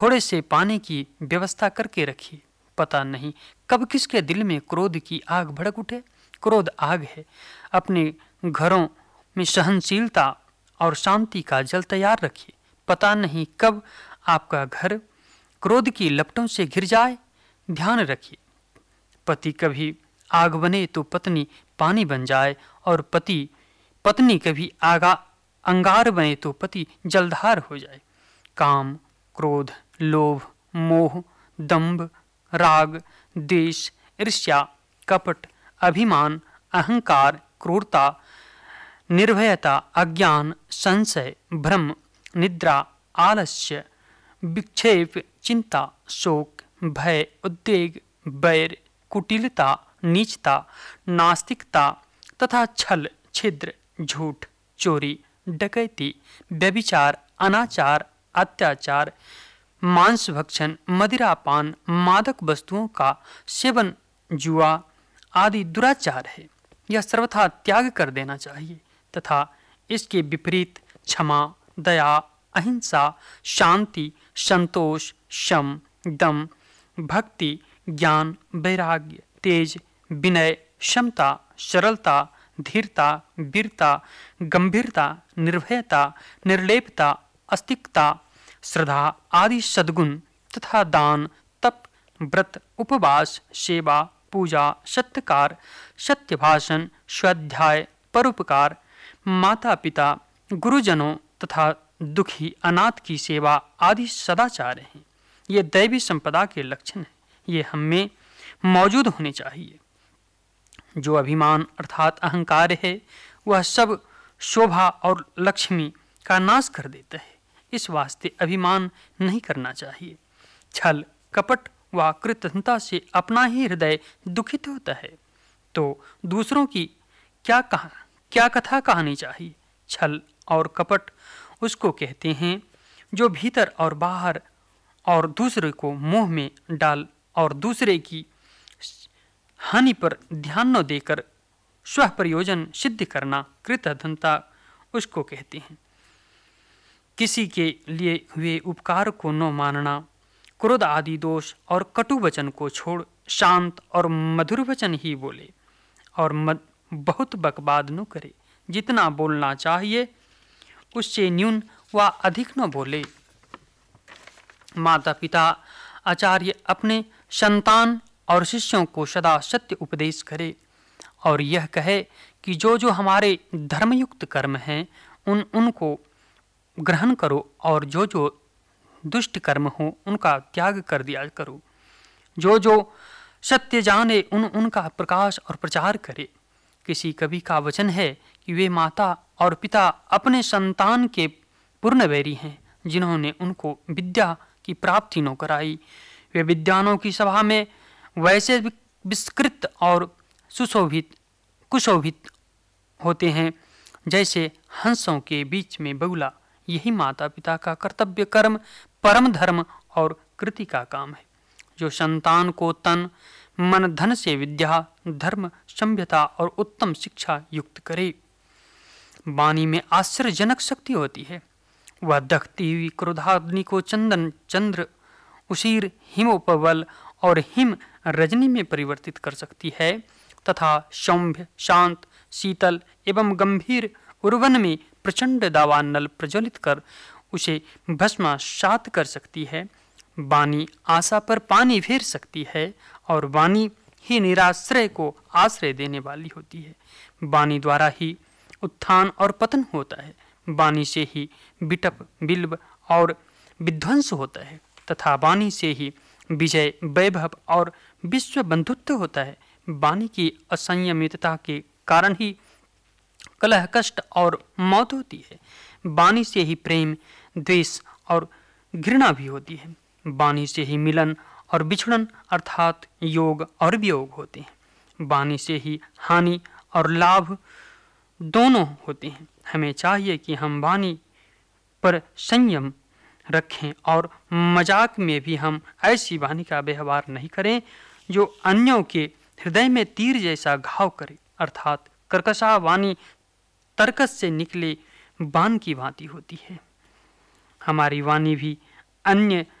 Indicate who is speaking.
Speaker 1: थोड़े से पानी की व्यवस्था करके रखिए। पता नहीं कब किसके दिल में क्रोध की आग भड़क उठे। क्रोध आग है। अपने घरों में सहनशीलता और शांति का जल तैयार रखिए। पता नहीं कब आपका घर क्रोध की लपटों से घिर जाए। ध्यान रखिए, पति कभी आग बने तो पत्नी पानी बन जाए, और पत्नी कभी अंगार बने तो पति जलधार हो जाए। काम, क्रोध, लोभ, मोह, दंभ, राग, द्वेष, ईर्ष्या, कपट, अभिमान, अहंकार, क्रूरता, निर्भयता, अज्ञान, संशय, भ्रम, निद्रा, आलस्य, विक्षेप, चिंता, शोक, भय, उद्वेग, बैर, कुटिलता, नीचता, नास्तिकता तथा छल, छिद्र, झूठ, चोरी, डकैती, व्यभिचार, अनाचार, अत्याचार, मांस भक्षण, मदिरापान, मादक वस्तुओं का सेवन, जुआ आदि दुराचार है। यह सर्वथा त्याग कर देना चाहिए तथा इसके विपरीत क्षमा, दया, अहिंसा, शांति, संतोष, शम, दम, भक्ति, ज्ञान, वैराग्य, तेज, विनय, क्षमता, सरलता, धीरता, वीरता, गंभीरता, निर्भयता, निर्लेपता, अस्तिकता, श्रद्धा आदि सद्गुण तथा दान, तप, व्रत, उपवास, सेवा, पूजा, सत्कार, सत्यभाषण, स्वाध्याय, परोपकार, माता पिता, गुरुजनों तथा दुखी अनाथ की सेवा आदि सदाचार हैं। ये दैवी संपदा के लक्षण हैं। ये हम में मौजूद होने चाहिए। जो अभिमान अर्थात अहंकार है, वह सब शोभा और लक्ष्मी का नाश कर देता है। इस वास्ते अभिमान नहीं करना चाहिए। छल, कपट व कृतज्ञता से अपना ही हृदय दुखित होता है, तो दूसरों की क्या कथा कहनी चाहिए। छल और कपट उसको कहते हैं जो भीतर और बाहर और दूसरे को मोह में डाल और दूसरे की हानि पर ध्यान न देकर स्व प्रयोजन सिद्ध करना कृतज्ञता उसको कहते हैं। किसी के लिए हुए उपकार को न मानना, क्रोध आदि दोष और कटु वचन को छोड़ शांत और मधुर वचन ही बोले और बहुत बकवाद न करे। जितना बोलना चाहिए उससे न्यून व अधिक न बोले। माता पिता आचार्य अपने संतान और शिष्यों को सदा सत्य उपदेश करे और यह कहे कि जो हमारे धर्मयुक्त कर्म हैं उनको ग्रहण करो और जो दुष्ट कर्म हो उनका त्याग कर दिया करो। जो सत्य जाने उनका प्रकाश और प्रचार करे। किसी कवि का वचन है कि वे माता और पिता अपने संतान के पूर्ण वैरी हैं, जिन्होंने उनको विद्या की प्राप्ति न कराई। वे विद्वानों की सभा में वैसे विस्कृत और कुशोभित होते हैं जैसे हंसों के बीच में बगुला। यही माता पिता का कर्तव्य कर्म, परम धर्म और कृति का काम है, जो संतान को तन मन धन से विद्या, धर्म, सभ्यता और उत्तम शिक्षा युक्त करे। वाणी में आश्चर्यजनक शक्ति होती है। वह दखती हुई क्रोधाग्नि को चंदन, चंद्र, उसीर, हिमोपबल और हिम रजनी में परिवर्तित कर सकती है तथा सौम्य, शांत, शीतल एवं गंभीर उर्वन में प्रचंड दावानल प्रज्वलित कर उसे भस्मासात कर सकती है। वाणी आशा पर पानी फेर सकती है और वाणी ही निराश्रय को आश्रय देने वाली होती है। वाणी द्वारा ही उत्थान और पतन होता है। वाणी से ही विटप, बिल्व और विध्वंस होता है तथा वाणी से ही विजय, वैभव और विश्व बंधुत्व होता है। वाणी की असंयमितता के कारण ही कलह, कष्ट और मौत होती है। वाणी से ही प्रेम, द्वेष और घृणा भी होती है। वाणी से ही मिलन और बिछड़न अर्थात योग और वियोग होते हैं। वाणी से ही हानि और लाभ दोनों होते हैं। हमें चाहिए कि हम वाणी पर संयम रखें और मजाक में भी हम ऐसी वाणी का व्यवहार नहीं करें जो अन्यों के हृदय में तीर जैसा घाव करे, अर्थात कर्कशा वाणी तरकस से निकले बाण की भांति होती है। हमारी वाणी भी अन्य